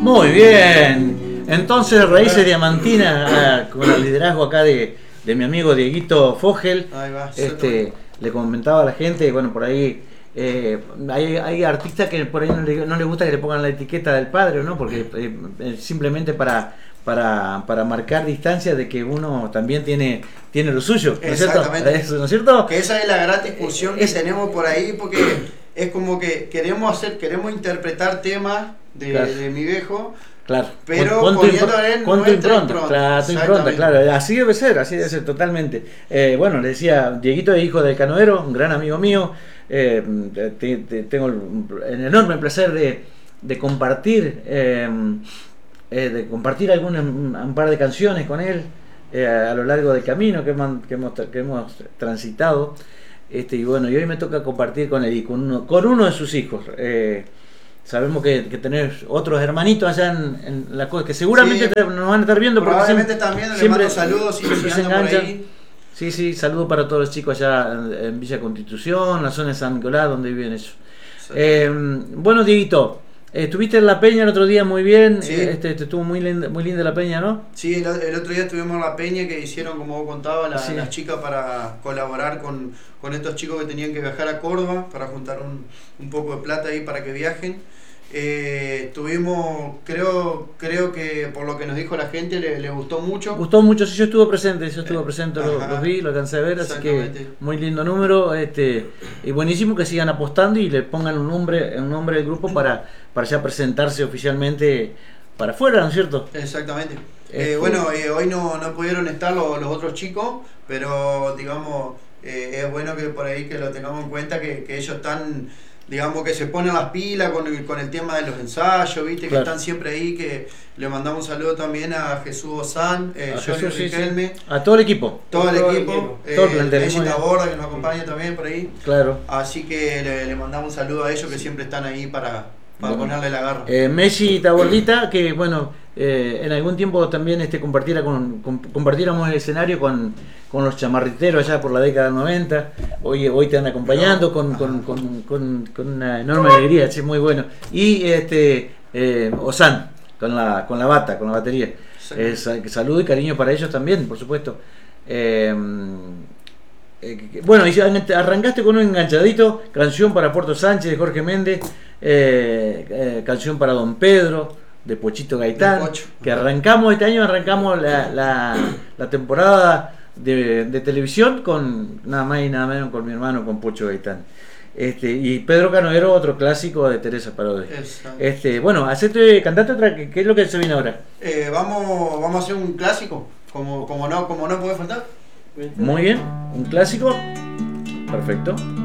Muy bien. Entonces, Raíces Diamantinas, con el liderazgo acá de mi amigo Dieguito Fogel. Ahí va, Le comentaba a la gente, bueno, por ahí hay artistas que por ahí no les gusta que le pongan la etiqueta del padre, ¿no? Porque simplemente para marcar distancia de que uno también tiene lo suyo, ¿no es cierto? ¿No es cierto? Que esa es la gran discusión que tenemos por ahí, porque es como que queremos interpretar temas de mi viejo. Claro, pero poniendo en él con tu impronta, claro, así debe ser totalmente. Bueno, le decía, Dieguito es hijo del Canoero, un gran amigo mío. Tengo el enorme placer de compartir un par de canciones con él a lo largo del camino que hemos transitado. Y bueno, y hoy me toca compartir con él y con uno de sus hijos. Sabemos que tenés otros hermanitos allá en la cosa que seguramente nos van a estar viendo. Probablemente están viendo, les mando saludos y se enganchan. Por ahí. Sí, saludos para todos los chicos allá en Villa Constitución, la zona de San Nicolás, donde viven ellos. Bueno, Dieguito, estuviste en La Peña el otro día muy bien, sí. Estuvo muy linda la Peña, ¿no? Sí, el otro día estuvimos en La Peña que hicieron, como vos contabas, las chicas para colaborar con estos chicos que tenían que viajar a Córdoba, para juntar un poco de plata ahí para que viajen. Tuvimos, creo que por lo que nos dijo la gente le gustó mucho. Gustó mucho, sí, yo estuve presente, los vi, lo alcancé a ver, así que muy lindo número, y buenísimo que sigan apostando y le pongan un nombre del grupo para ya presentarse oficialmente para afuera, ¿no es cierto? Exactamente. Bueno, hoy no pudieron estar los otros chicos, pero digamos, es bueno que por ahí que lo tengamos en cuenta que ellos están, digamos, que se ponen las pilas con el tema de los ensayos, viste, claro, que están siempre ahí, que le mandamos un saludo también a Jesús Ozán, Johnny Riquelme, a todo el equipo, todo el Bellita Borda, que nos acompaña también por ahí, claro, así que le mandamos un saludo a ellos que siempre están ahí para ponerle la garra. Messi Tabordita, que bueno, en algún tiempo también compartiéramos el escenario con los chamarriteros allá por la década del 90. Hoy te han acompañando con una enorme alegría, es muy bueno. Y Ozán con la bata, con la batería. Saludo y cariño para ellos también, por supuesto. Bueno, y arrancaste con un enganchadito, canción para Puerto Sánchez de Jorge Méndez, canción para Don Pedro de Pochito Gaitán, que este año arrancamos la temporada de televisión con nada más y nada menos con mi hermano, con Pocho Gaitán. Y Pedro Canoero, otro clásico de Teresa Parodi. Bueno, cantate otra, ¿qué es lo que se viene ahora? Vamos a hacer un clásico, como no puede faltar. Muy bien, un clásico, perfecto.